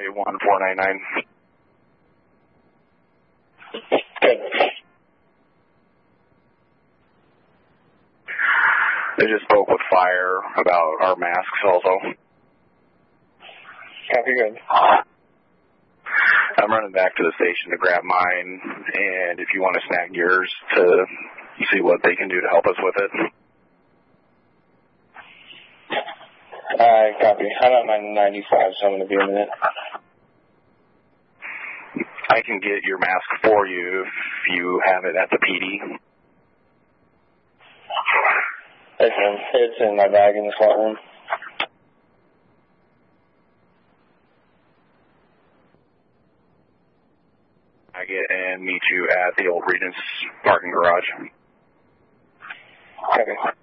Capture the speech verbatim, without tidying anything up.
eight one four nine nine. Good. I just spoke with fire about our masks also. Copy, good. I'm running back to the station to grab mine, and if you want to snag yours to see what they can do to help us with it. I copy. I'm at my ninety-five, so I'm going to be a minute. I can get your mask for you if you have it at the P D. It's in, it's in my bag in the slot room. I get and meet you at the old Regents parking garage. Okay.